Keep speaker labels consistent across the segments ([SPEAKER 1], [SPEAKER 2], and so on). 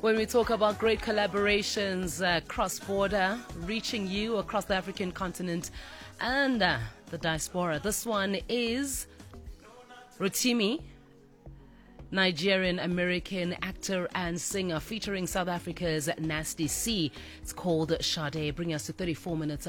[SPEAKER 1] When we talk about great collaborations cross-border, reaching you across the African continent and the diaspora. This one is Rotimi, Nigerian-American actor and singer, featuring South Africa's Nasty C. It's called Sade, bringing us to 34 minutes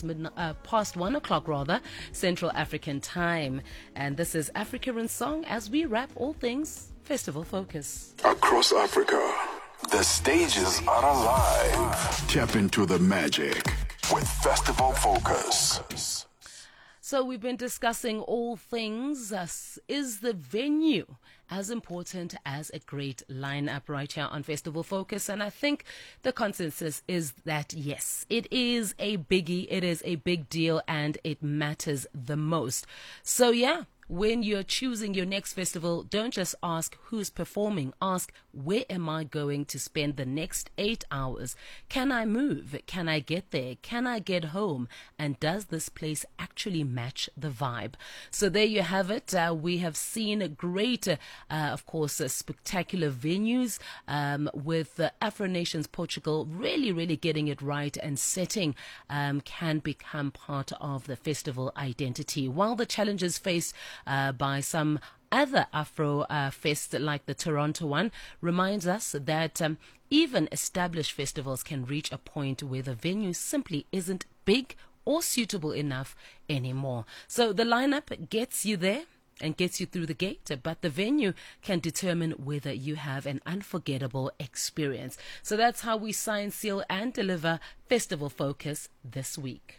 [SPEAKER 1] past 1 o'clock Central African time. And this is Africa in Song as we wrap all things Festival Focus.
[SPEAKER 2] Across Africa, the stages are alive. Tap into the magic with Festival Focus.
[SPEAKER 1] So we've been discussing all things. Is the venue as important as a great lineup right here on Festival Focus? And I think the consensus is that yes, it is a biggie, it is a big deal, and it matters the most. So yeah, when you're choosing your next festival, don't just ask who's performing. Ask, where am I going to spend the next 8 hours? Can I move? Can I get there? Can I get home? And does this place actually match the vibe? So there you have it. We have seen great, of course, spectacular venues with Afro Nations Portugal really getting it right, and setting can become part of the festival identity. While the challenges faced by some other Afro fests like the Toronto one reminds us that even established festivals can reach a point where the venue simply isn't big or suitable enough anymore. So the lineup gets you there and gets you through the gate, but the venue can determine whether you have an unforgettable experience. So that's how we sign, seal and deliver Festival Focus this week.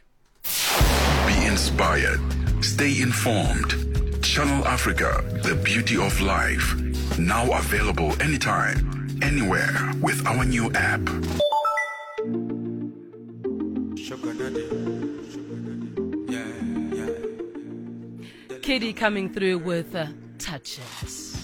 [SPEAKER 2] Be inspired. Stay informed. Channel Africa, the beauty of life. Now available anytime, anywhere with our new app.
[SPEAKER 1] Kitty coming through with Touch It.